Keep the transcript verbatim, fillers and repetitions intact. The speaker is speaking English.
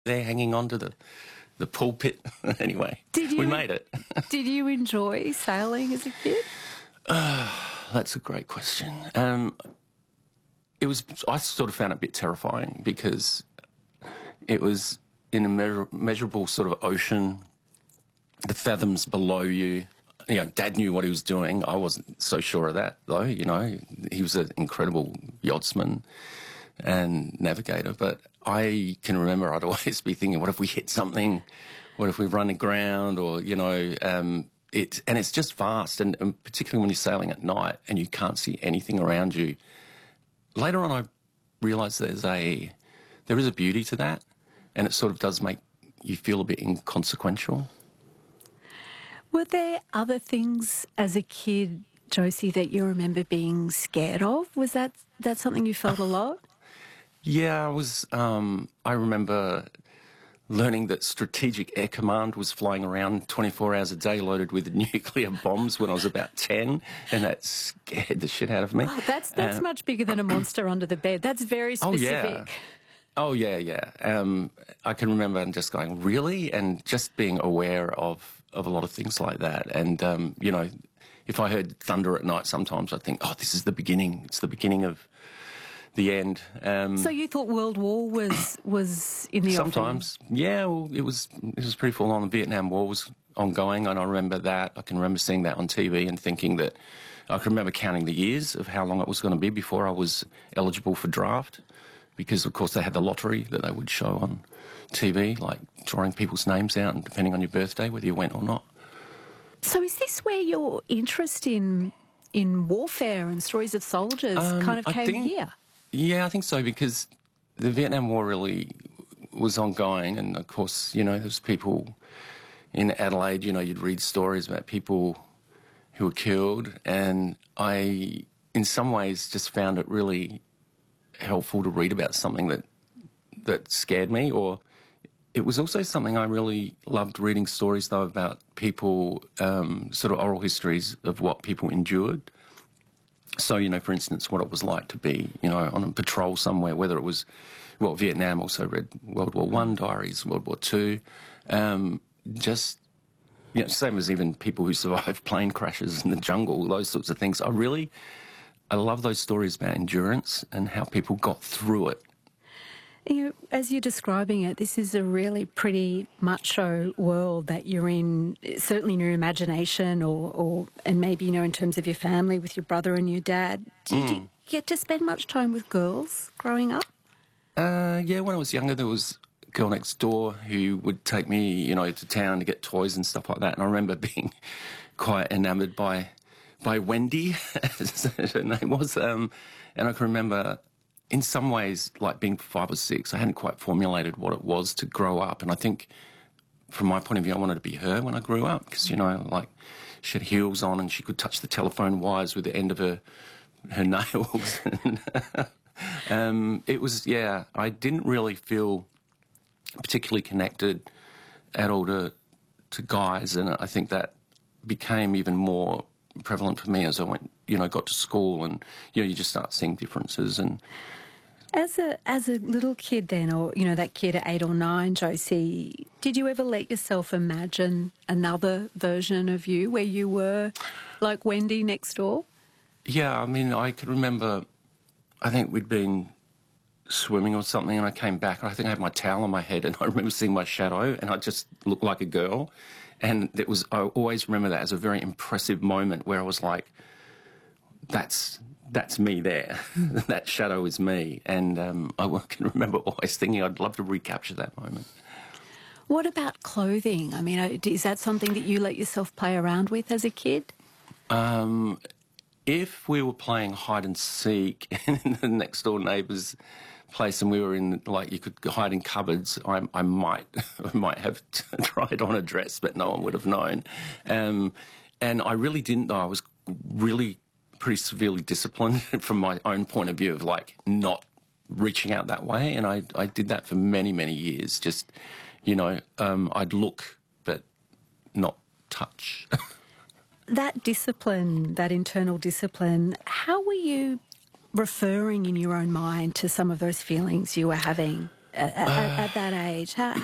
there hanging on to the, the pulpit. Anyway, Did you, we made it. Did you enjoy sailing as a kid? That's a great question. Um, it was. I sort of found it a bit terrifying because it was in a measure, measurable sort of ocean, the fathoms below you. You know, Dad knew what he was doing. I wasn't so sure of that, though. You know, he was an incredible yachtsman and navigator. But I can remember I'd always be thinking, what if we hit something? What if we run aground? Or, you know, um, it, and it's just vast. And, and particularly when you're sailing at night and you can't see anything around you. Later on, I realised there's a, there is a beauty to that. And it sort of does make you feel a bit inconsequential. Were there other things as a kid, Josie, that you remember being scared of? Was that that something you felt a lot? Yeah, I was. Um, I remember learning that Strategic Air Command was flying around twenty-four hours a day, loaded with nuclear bombs when I was about ten, and that scared the shit out of me. Oh, that's that's um, much bigger than a monster under the bed. That's very specific. Oh yeah. Oh yeah, yeah. Um, I can remember just going, really, and just being aware of. of a lot of things like that. And, um, you know, if I heard thunder at night, sometimes I'd think, oh, this is the beginning. It's the beginning of the end. Um, so you thought World War was was in the Sometimes, offing? yeah. Well, it was, it was pretty full on. The Vietnam War was ongoing, and I remember that. I can remember seeing that on T V and thinking that, I can remember counting the years of how long it was going to be before I was eligible for draft, because, of course, they had the lottery that they would show on T V, like drawing people's names out and depending on your birthday, whether you went or not. So is this where your interest in in warfare and stories of soldiers um, kind of came think, here? Yeah, I think so, because the Vietnam War really was ongoing, and, of course, you know, there's people in Adelaide, you know, you'd read stories about people who were killed, and I, in some ways, just found it really helpful to read about something that that scared me. Or it was also something I really loved reading stories, though, about people, um, sort of oral histories of what people endured. So, you know, for instance, what it was like to be, you know, on a patrol somewhere, whether it was, well, Vietnam, also read World War One diaries, World War Two, um, just, you know, same as even people who survived plane crashes in the jungle, those sorts of things. I really, I love those stories about endurance and how people got through it. You know, as you're describing it, this is a really pretty macho world that you're in, certainly in your imagination or, or and maybe, you know, in terms of your family with your brother and your dad. Did mm. you get to spend much time with girls growing up? Uh, yeah, when I was younger, there was a girl next door who would take me, you know, to town to get toys and stuff like that. And I remember being quite enamoured by by Wendy, as her name was. Um, and I can remember, in some ways, like being five or six, I hadn't quite formulated what it was to grow up. And I think, from my point of view, I wanted to be her when I grew up because, you know, like, she had heels on and she could touch the telephone wires with the end of her, her nails. and, um, it was, yeah, I didn't really feel particularly connected at all to, to guys. And I think that became even more prevalent for me as I went, you know, got to school, and, you know, you just start seeing differences. And As a as a little kid then, or, you know, that kid at eight or nine, Josie, did you ever let yourself imagine another version of you where you were like Wendy next door? Yeah, I mean, I could remember, I think we'd been swimming or something, and I came back, and I think I had my towel on my head, and I remember seeing my shadow, and I just looked like a girl. And it was, I always remember that as a very impressive moment where I was like, that's that's me there. That shadow is me. And um, I can remember always thinking I'd love to recapture that moment. What about clothing? I mean, is that something that you let yourself play around with as a kid? Um, if we were playing hide and seek in the next door neighbour's place and we were in, like, you could hide in cupboards, I, I might I might have tried on a dress, but no one would have known. Um, and I really didn't, though. I was really pretty severely disciplined from my own point of view of, like, not reaching out that way. And I, I did that for many, many years. Just, you know, um, I'd look but not touch. That discipline, that internal discipline, how were you referring in your own mind to some of those feelings you were having? at, at, at that age? How,